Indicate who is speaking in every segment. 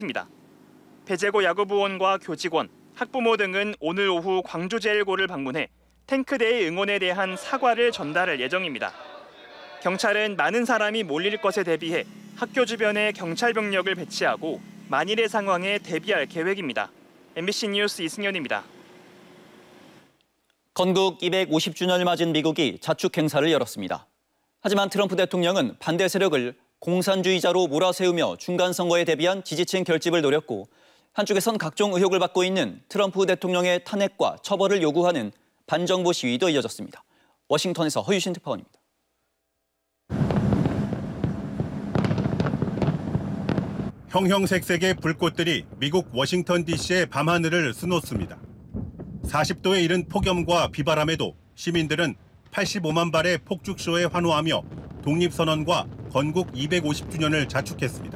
Speaker 1: 배재고 야구부원과 교직원, 학부모 등은 오늘 오후 광주제일고를 방문해 탱크대의 응원에 대한 사과를 전달할 예정입니다. 경찰은 많은 사람이 몰릴 것에 대비해 학교 주변에 경찰 병력을 배치하고 만일의 상황에 대비할 계획입니다. MBC 뉴스 이승현입니다.
Speaker 2: 건국 250주년을 맞은 미국이 자축 행사를 열었습니다. 하지만 트럼프 대통령은 반대 세력을 공산주의자로 몰아세우며 중간선거에 대비한 지지층 결집을 노렸고 한쪽에선 각종 의혹을 받고 있는 트럼프 대통령의 탄핵과 처벌을 요구하는 반정부 시위도 이어졌습니다. 워싱턴에서 허유신 특파원입니다.
Speaker 3: 형형색색의 불꽃들이 미국 워싱턴 DC의 밤하늘을 수놓습니다. 40도에 이른 폭염과 비바람에도 시민들은 85만 발의 폭죽쇼에 환호하며 독립선언과 건국 250주년을 자축했습니다.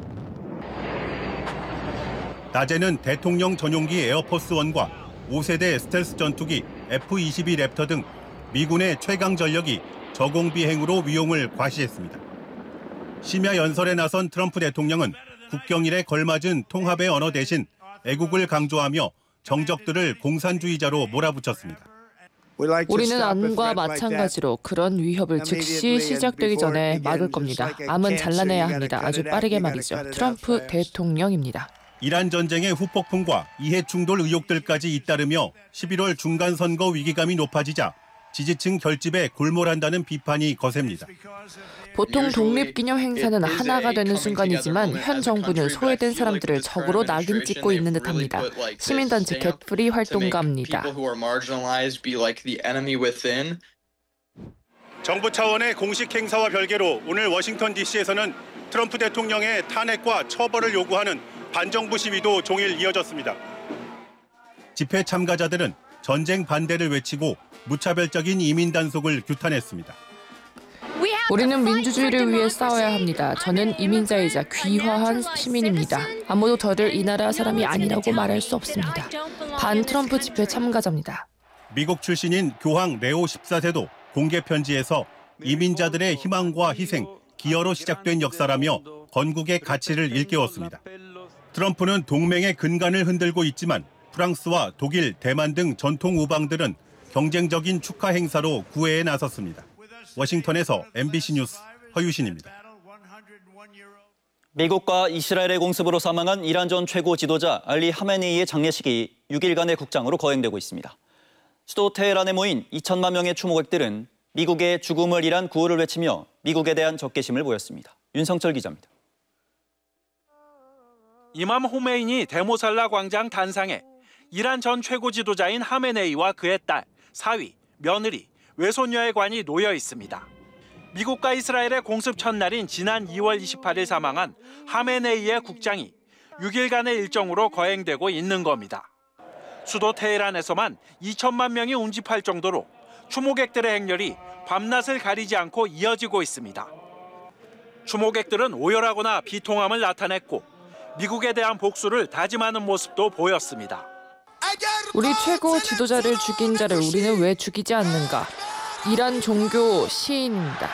Speaker 3: 낮에는 대통령 전용기 에어포스1과 5세대 스텔스 전투기 F-22 랩터 등 미군의 최강 전력이 저공 비행으로 위용을 과시했습니다. 심야 연설에 나선 트럼프 대통령은 국경일에 걸맞은 통합의 언어 대신 애국을 강조하며 정적들을 공산주의자로 몰아붙였습니다.
Speaker 4: 우리는 암과 마찬가지로 그런 위협을 즉시 시작되기 전에 막을 겁니다. 암은 잘라내야 합니다. 아주 빠르게 말이죠. 트럼프 대통령입니다.
Speaker 3: 이란 전쟁의 후폭풍과 이해 충돌 의혹들까지 잇따르며 11월 중간선거 위기감이 높아지자 지지층 결집에 골몰한다는 비판이 거셉니다.
Speaker 4: 보통 독립기념 행사는 하나가 되는 순간이지만 현 정부는 소외된 사람들을 적으로 낙인 찍고 있는 듯합니다. 시민단체 겟프리 활동가입니다.
Speaker 3: 정부 차원의 공식 행사와 별개로 오늘 워싱턴 DC에서는 트럼프 대통령의 탄핵과 처벌을 요구하는 반정부 시위도 종일 이어졌습니다. 집회 참가자들은 전쟁 반대를 외치고 무차별적인 이민 단속을 규탄했습니다.
Speaker 4: 우리는 민주주의를 위해 싸워야 합니다. 저는 이민자이자 귀화한 시민입니다. 아무도 저를 이 나라 사람이 아니라고 말할 수 없습니다. 반 트럼프 집회 참가자입니다.
Speaker 3: 미국 출신인 교황 레오 14세도 공개 편지에서 이민자들의 희망과 희생, 기여로 시작된 역사라며 건국의 가치를 일깨웠습니다. 트럼프는 동맹의 근간을 흔들고 있지만 프랑스와 독일, 대만 등 전통 우방들은 경쟁적인 축하 행사로 구애에 나섰습니다. 워싱턴에서 MBC 뉴스 허유신입니다.
Speaker 2: 미국과 이스라엘의 공습으로 사망한 이란 전 최고 지도자 알리 하메네이의 장례식이 6일간의 국장으로 거행되고 있습니다. 수도 테헤란에 모인 2천만 명의 추모객들은 미국의 죽음을 일한 구호를 외치며 미국에 대한 적개심을 보였습니다. 윤성철 기자입니다.
Speaker 5: 이맘 호메이니 데모살라 광장 단상에 이란 전 최고 지도자인 하메네이와 그의 딸, 사위, 며느리, 외손녀의 관이 놓여 있습니다. 미국과 이스라엘의 공습 첫날인 지난 2월 28일 사망한 하메네이의 국장이 6일간의 일정으로 거행되고 있는 겁니다. 수도 테헤란에서만 2천만 명이 운집할 정도로 추모객들의 행렬이 밤낮을 가리지 않고 이어지고 있습니다. 추모객들은 오열하거나 비통함을 나타냈고 미국에 대한 복수를 다짐하는 모습도 보였습니다.
Speaker 4: 우리 최고 지도자를 죽인 자를 우리는 왜 죽이지 않는가? 이란 종교 시인입니다.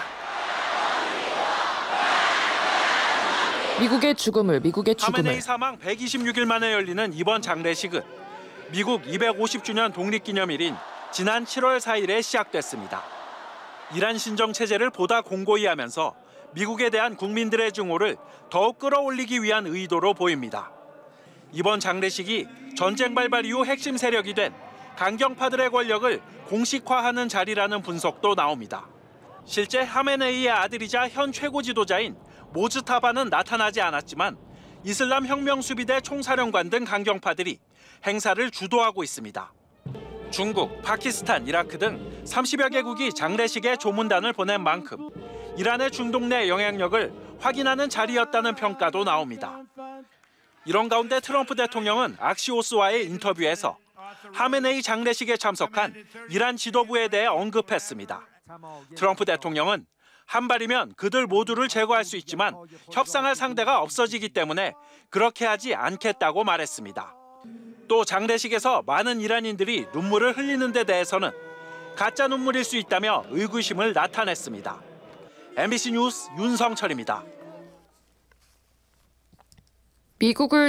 Speaker 4: 미국의 죽음을.
Speaker 5: 하메네이 사망 126일 만에 열리는 이번 장례식은 미국 250주년 독립기념일인 지난 7월 4일에 시작됐습니다. 이란 신정 체제를 보다 공고히 하면서 미국에 대한 국민들의 증오를 더욱 끌어올리기 위한 의도로 보입니다. 이번 장례식이 전쟁 발발 이후 핵심 세력이 된 강경파들의 권력을 공식화하는 자리라는 분석도 나옵니다. 실제 하메네이의 아들이자 현 최고 지도자인 모즈타바는 나타나지 않았지만 이슬람 혁명수비대 총사령관 등 강경파들이 행사를 주도하고 있습니다. 중국, 파키스탄, 이라크 등 30여 개국이 장례식에 조문단을 보낸 만큼 이란의 중동 내 영향력을 확인하는 자리였다는 평가도 나옵니다. 이런 가운데 트럼프 대통령은 악시오스와의 인터뷰에서 하메네이 장례식에 참석한 이란 지도부에 대해 언급했습니다. 트럼프 대통령은 한 발이면 그들 모두를 제거할 수 있지만 협상할 상대가 없어지기 때문에 그렇게 하지 않겠다고 말했습니다. 또 장례식에서 많은 이란인들이 눈물을 흘리는 데 대해서는 가짜 눈물일 수 있다며 의구심을
Speaker 4: 미국을